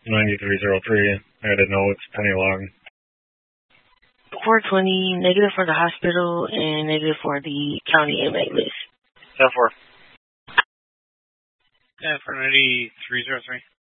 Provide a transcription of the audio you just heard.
9303. I had a note. It's Penny Long. 420, negative for the hospital and negative for the county inmate list. 10-4. 10-4, 9303.